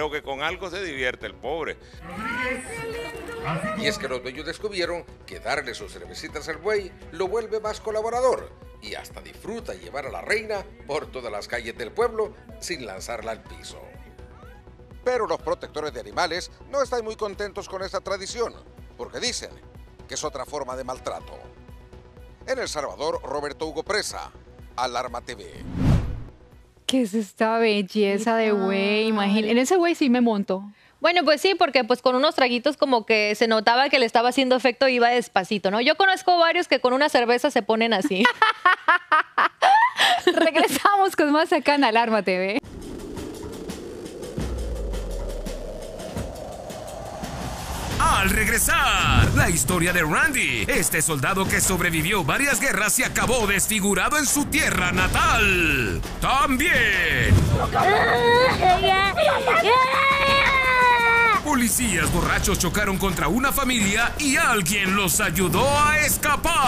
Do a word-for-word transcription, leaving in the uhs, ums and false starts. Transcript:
Veo que con algo se divierte el pobre. Y es que los dueños descubrieron que darle sus cervecitas al buey lo vuelve más colaborador y hasta disfruta llevar a la reina por todas las calles del pueblo sin lanzarla al piso. Pero los protectores de animales no están muy contentos con esta tradición, porque dicen que es otra forma de maltrato. En El Salvador, Roberto Hugo Presa, Alarma T V. ¿Qué es esta belleza de güey? Imagínate, en ese güey sí me monto. Bueno, pues sí, porque pues con unos traguitos como que se notaba que le estaba haciendo efecto y iba despacito, ¿no? Yo conozco varios que con una cerveza se ponen así. Regresamos con más acá en Alarma T V. Al regresar, la historia de Randy, este soldado que sobrevivió varias guerras y acabó desfigurado en su tierra natal. También policías borrachos chocaron contra una familia y alguien los ayudó a escapar.